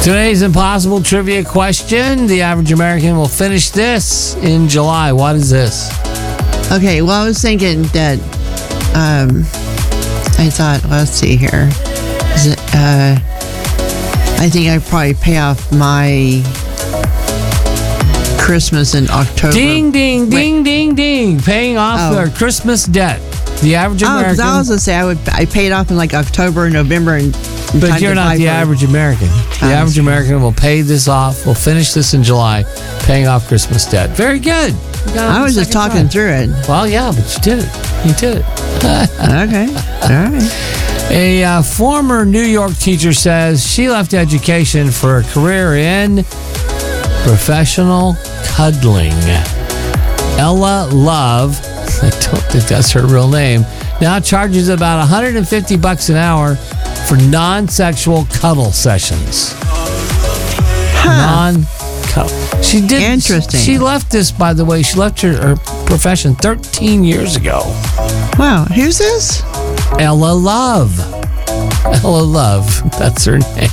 Today's impossible trivia question. The average American will finish this in July. What is this? Okay, well, I was thinking that, I thought, let's see here. Is it, I think I'd probably pay off my Christmas in October. Ding, ding, ding, ding, ding. Paying off their Christmas debt. The average American. because I was going to say I paid off in like October, November, and but you're not the average American. The average American will pay this off. We'll finish this in July, paying off Christmas debt. Very good. I was just talking through it. Well, yeah, but you did it. You did it. Okay. All right. A former New York teacher says she left education for a career in professional cuddling. Ella Love, I don't think that's her real name, now charges about $150 an hour for non-sexual cuddle sessions. Non-cuddle. She did. Interesting. She left this, by the way. She left her profession 13 years ago. Wow. Who's this? Ella Love. Ella Love. That's her name.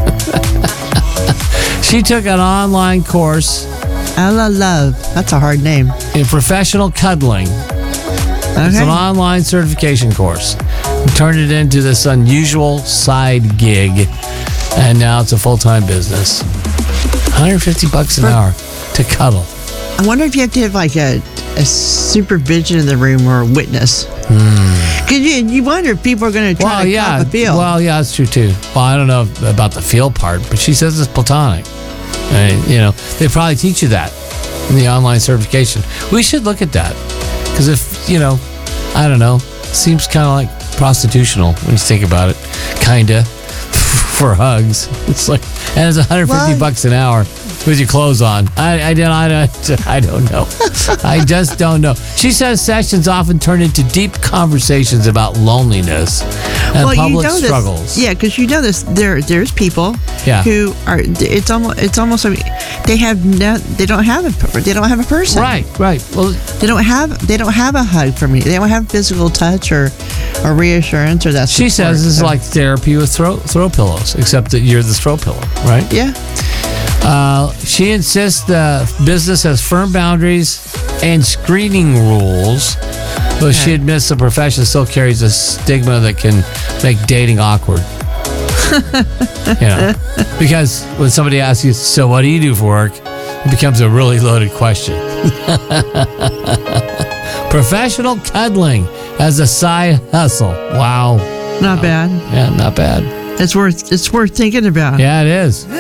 She took an online course. Ella Love. That's a hard name. In professional cuddling. Okay. It's an online certification course. And turned it into this unusual side gig. And now it's a full-time business. $150 an hour to cuddle. I wonder if you have to have like a supervision in the room or a witness. Because you wonder if people are going to try to cop a feel. Well, yeah, that's true too. Well, I don't know about the feel part, but she says it's platonic. And, they probably teach you that in the online certification. We should look at that. Because if, I don't know, seems kind of like prostitutional when you think about it. Kinda. For hugs. It's like, and it's $150 an hour with your clothes on. I don't know. I just don't know. She says sessions often turn into deep conversations about loneliness and public struggles. Yeah, because this. There's people who are. It's almost like they don't have a person. Right. Well, they don't have a hug from you. They don't have physical touch or reassurance or that. She says it's like therapy with throw pillows, except that you're the throw pillow, right? Yeah. She insists the business has firm boundaries and screening rules, but she admits the profession still carries a stigma that can make dating awkward. Because when somebody asks you, "So what do you do for work?" it becomes a really loaded question. Professional cuddling as a side hustle. Wow. Not bad. Yeah, not bad. It's worth thinking about. Yeah, it is.